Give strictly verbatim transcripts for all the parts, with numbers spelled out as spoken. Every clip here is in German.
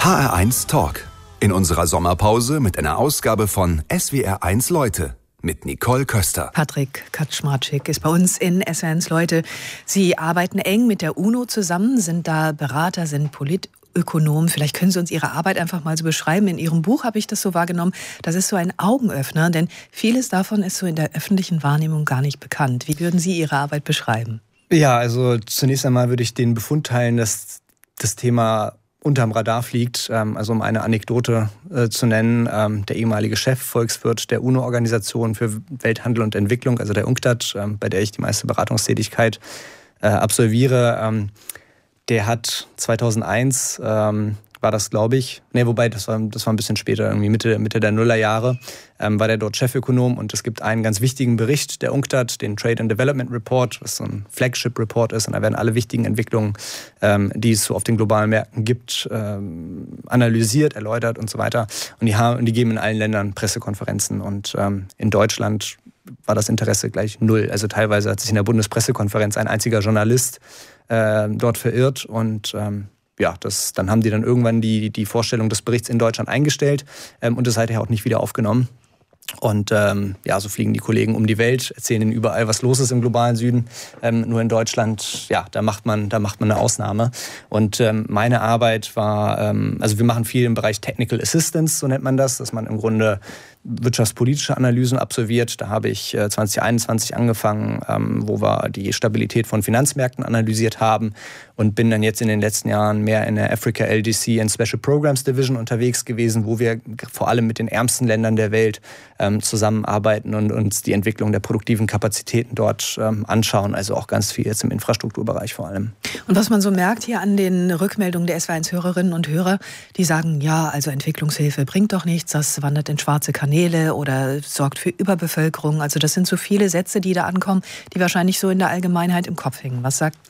H R eins Talk. In unserer Sommerpause mit einer Ausgabe von S W R eins Leute mit Nicole Köster. Patrick Kaczmarczyk ist bei uns in S W R eins Leute. Sie arbeiten eng mit der UNO zusammen, sind da Berater, sind Politökonomen. Vielleicht können Sie uns Ihre Arbeit einfach mal so beschreiben. In Ihrem Buch habe ich das so wahrgenommen. Das ist so ein Augenöffner, denn vieles davon ist so in der öffentlichen Wahrnehmung gar nicht bekannt. Wie würden Sie Ihre Arbeit beschreiben? Ja, also zunächst einmal würde ich den Befund teilen, dass das Thema unterm Radar fliegt. Also um eine Anekdote äh, zu nennen, ähm, der ehemalige Chefvolkswirt der UNO-Organisation für Welthandel und Entwicklung, also der UNCTAD, ähm, bei der ich die meiste Beratungstätigkeit äh, absolviere, ähm, der hat zweitausendeins, ähm, war das, glaube ich, nee, wobei, das war, das war ein bisschen später, irgendwie Mitte, Mitte der Nullerjahre, ähm, war der dort Chefökonom, und es gibt einen ganz wichtigen Bericht der UNCTAD, den Trade and Development Report, was so ein Flagship-Report ist, und da werden alle wichtigen Entwicklungen, ähm, die es so auf den globalen Märkten gibt, ähm, analysiert, erläutert und so weiter. Und die, haben, die geben in allen Ländern Pressekonferenzen, und ähm, in Deutschland war das Interesse gleich null. Also teilweise hat sich in der Bundespressekonferenz ein einziger Journalist äh, dort verirrt, und ähm, ja, das, dann haben die dann irgendwann die, die Vorstellung des Berichts in Deutschland eingestellt ähm, und es seither auch nicht wieder aufgenommen. Und ähm, ja, so fliegen die Kollegen um die Welt, erzählen ihnen überall, was los ist im globalen Süden. Ähm, nur in Deutschland, ja, da macht man, da macht man eine Ausnahme. Und ähm, meine Arbeit war, ähm, also wir machen viel im Bereich Technical Assistance, so nennt man das, dass man im Grunde wirtschaftspolitische Analysen absolviert. Da habe ich äh, zwanzig einundzwanzig angefangen, ähm, wo wir die Stabilität von Finanzmärkten analysiert haben, und bin dann jetzt in den letzten Jahren mehr in der Africa L D C and Special Programs Division unterwegs gewesen, wo wir vor allem mit den ärmsten Ländern der Welt ähm, zusammenarbeiten und uns die Entwicklung der produktiven Kapazitäten dort ähm, anschauen. Also auch ganz viel jetzt im Infrastrukturbereich vor allem. Und was man so merkt hier an den Rückmeldungen der S W R eins Hörerinnen und Hörer, die sagen, ja, also Entwicklungshilfe bringt doch nichts, das wandert in schwarze Kanäle oder sorgt für Überbevölkerung. Also das sind so viele Sätze, die da ankommen, die wahrscheinlich so in der Allgemeinheit im Kopf hängen. Was sagt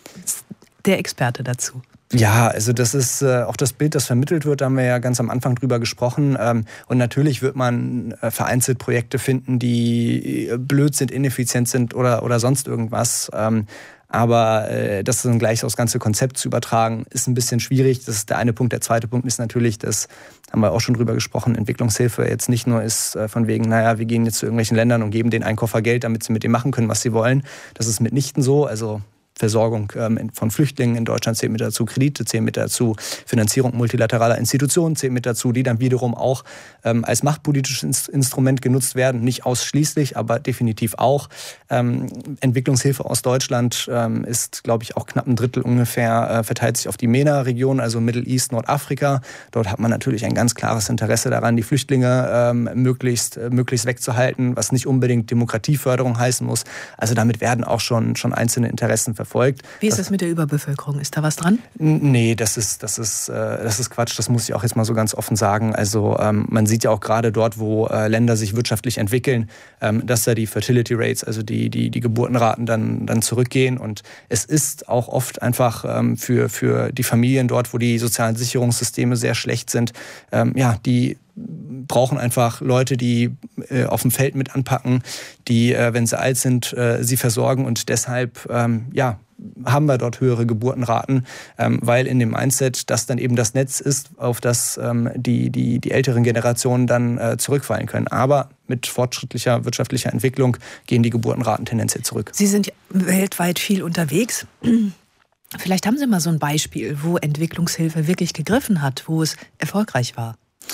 der Experte dazu? Ja, also das ist äh, auch das Bild, das vermittelt wird, da haben wir ja ganz am Anfang drüber gesprochen. Ähm, und natürlich wird man äh, vereinzelt Projekte finden, die blöd sind, ineffizient sind oder, oder sonst irgendwas. Ähm, aber äh, das dann gleich aufs ganze Konzept zu übertragen, ist ein bisschen schwierig. Das ist der eine Punkt. Der zweite Punkt ist natürlich, das haben wir auch schon drüber gesprochen, Entwicklungshilfe jetzt nicht nur ist äh, von wegen, naja, wir gehen jetzt zu irgendwelchen Ländern und geben denen einen Koffer Geld, damit sie mit dem machen können, was sie wollen. Das ist mitnichten so. Also Versorgung ähm, von Flüchtlingen in Deutschland zählt mit dazu, Kredite zählen mit dazu, Finanzierung multilateraler Institutionen zählt mit dazu, die dann wiederum auch ähm, als machtpolitisches Instrument genutzt werden. Nicht ausschließlich, aber definitiv auch. Ähm, Entwicklungshilfe aus Deutschland ähm, ist, glaube ich, auch knapp ein Drittel ungefähr, äh, verteilt sich auf die MENA-Region, also Middle East, Nordafrika. Dort hat man natürlich ein ganz klares Interesse daran, die Flüchtlinge ähm, möglichst, äh, möglichst wegzuhalten, was nicht unbedingt Demokratieförderung heißen muss. Also damit werden auch schon, schon einzelne Interessen verfolgt. Folgt. Wie ist das mit der Überbevölkerung? Ist da was dran? Nee, das ist, das ist, äh, das ist Quatsch. Das muss ich auch jetzt mal so ganz offen sagen. Also ähm, man sieht ja auch gerade dort, wo äh, Länder sich wirtschaftlich entwickeln, ähm, dass da die Fertility Rates, also die, die, die Geburtenraten dann, dann zurückgehen. Und es ist auch oft einfach ähm, für, für die Familien dort, wo die sozialen Sicherungssysteme sehr schlecht sind, ähm, ja, die brauchen einfach Leute, die äh, auf dem Feld mit anpacken, die, äh, wenn sie alt sind, äh, sie versorgen, und deshalb, ähm, ja, haben wir dort höhere Geburtenraten, ähm, weil in dem Mindset das dann eben das Netz ist, auf das ähm, die, die, die älteren Generationen dann äh, zurückfallen können. Aber mit fortschrittlicher wirtschaftlicher Entwicklung gehen die Geburtenraten tendenziell zurück. Sie sind weltweit viel unterwegs. Vielleicht haben Sie mal so ein Beispiel, wo Entwicklungshilfe wirklich gegriffen hat, wo es erfolgreich war.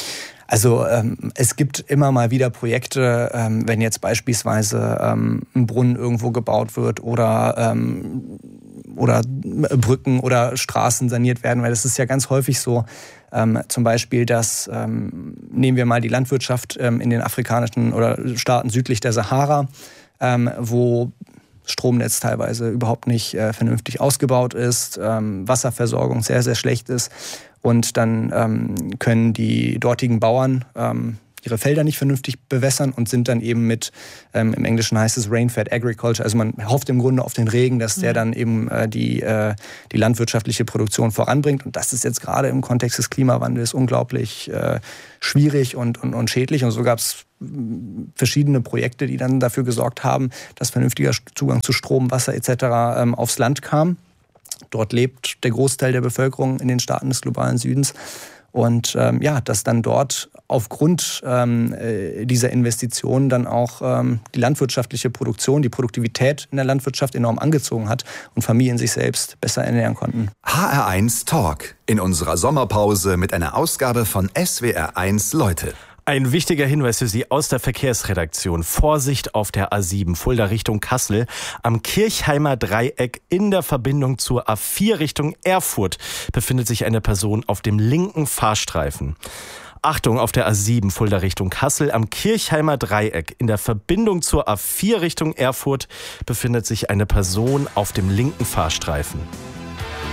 Also ähm, es gibt immer mal wieder Projekte, ähm, wenn jetzt beispielsweise ähm, ein Brunnen irgendwo gebaut wird oder, ähm, oder Brücken oder Straßen saniert werden, weil das ist ja ganz häufig so, ähm, zum Beispiel, dass, ähm, nehmen wir mal die Landwirtschaft ähm, in den afrikanischen oder Staaten südlich der Sahara, ähm, wo Stromnetz teilweise überhaupt nicht äh, vernünftig ausgebaut ist, ähm, Wasserversorgung sehr, sehr schlecht ist. Und dann ähm, können die dortigen Bauern ähm, ihre Felder nicht vernünftig bewässern und sind dann eben mit, ähm, im Englischen heißt es Rain-Fed Agriculture, also man hofft im Grunde auf den Regen, dass der dann eben äh, die, äh, die landwirtschaftliche Produktion voranbringt. Und das ist jetzt gerade im Kontext des Klimawandels unglaublich äh, schwierig und, und, und schädlich. Und so gab es verschiedene Projekte, die dann dafür gesorgt haben, dass vernünftiger Zugang zu Strom, Wasser et cetera ähm, aufs Land kam. Dort lebt der Großteil der Bevölkerung in den Staaten des globalen Südens. Und ähm, ja, dass dann dort aufgrund ähm, dieser Investitionen dann auch ähm, die landwirtschaftliche Produktion, die Produktivität in der Landwirtschaft enorm angezogen hat und Familien sich selbst besser ernähren konnten. H R eins Talk in unserer Sommerpause mit einer Ausgabe von S W R eins Leute. Ein wichtiger Hinweis für Sie aus der Verkehrsredaktion. Vorsicht auf der A sieben, Fulda Richtung Kassel. Am Kirchheimer Dreieck in der Verbindung zur A vier Richtung Erfurt befindet sich eine Person auf dem linken Fahrstreifen. Achtung, auf der A sieben, Fulda Richtung Kassel, am Kirchheimer Dreieck in der Verbindung zur A vier Richtung Erfurt befindet sich eine Person auf dem linken Fahrstreifen.